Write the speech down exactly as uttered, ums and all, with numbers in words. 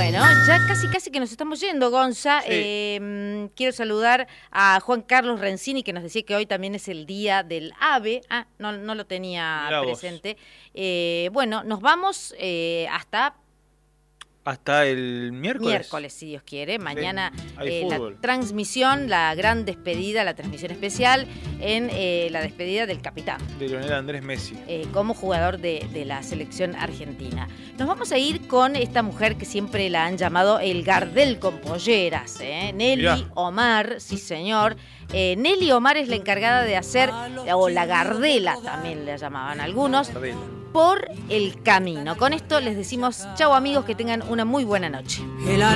Bueno, ya casi casi que nos estamos yendo, Gonza. Sí. Eh, quiero saludar a Juan Carlos Rencini, que nos decía que hoy también es el día del ave. Ah, no, no lo tenía Mirá presente. Eh, bueno, nos vamos eh, hasta... Hasta el miércoles. Miércoles, si Dios quiere. Mañana eh, la transmisión, la gran despedida, la transmisión especial en eh, la despedida del capitán. De Lionel Andrés Messi. Eh, como jugador de, de la selección argentina. Nos vamos a ir con esta mujer que siempre la han llamado el Gardel con polleras. ¿eh? Nelly Mirá. Omar, sí señor. Eh, Nelly Omar es la encargada de hacer, o la Gardela también le llamaban algunos. Gardela. Por el camino. Con esto les decimos chau amigos, que tengan una muy buena noche.